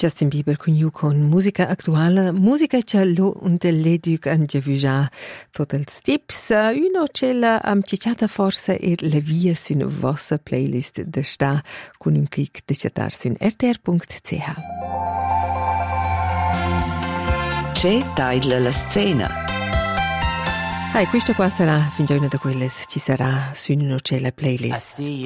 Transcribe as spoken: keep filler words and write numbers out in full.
Justin Bieber con you con musica attuale, musica che lo und l'educ an già tot els tips, uno cella am cicciata forse e la via su una vostra playlist de sta con un clic de chattar su r t r punct c h. C'è tailla la scena. Ah, questa qua sarà fin già una da quelle ci sarà su una cella playlist.